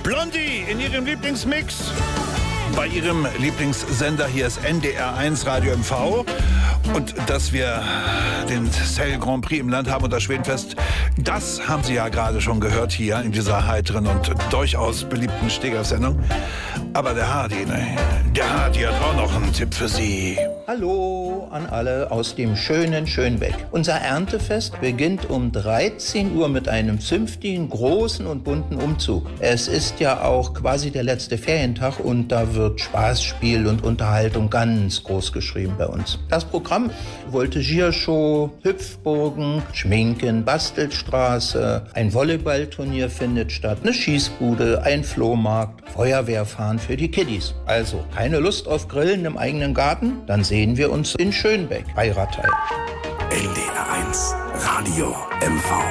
Blondie in ihrem Lieblingsmix. Bei ihrem Lieblingssender, hier ist NDR1 Radio MV. Und dass wir den Sail Grand Prix im Land haben und das Schwedenfest, das haben Sie ja gerade schon gehört hier in dieser heiteren und durchaus beliebten Stegreifsendung. Aber der Hardy, der Hardy hat auch noch einen Tipp für Sie. Hallo an alle aus dem schönen Schönbeck. Unser Erntefest beginnt um 13 Uhr mit einem zünftigen, großen und bunten Umzug. Es ist ja auch quasi der letzte Ferientag und da wird Spaß, Spiel und Unterhaltung ganz groß geschrieben bei uns. Das Programm: Voltigiershow, Hüpfburgen, Schminken, Bastelstraße, ein Volleyballturnier findet statt, eine Schießbude, ein Flohmarkt, Feuerwehrfahren für die Kiddies. Also keine Lust auf Grillen im eigenen Garten? Dann sehen wir uns in Schönbeck bei Ratay. NDR1 Radio MV.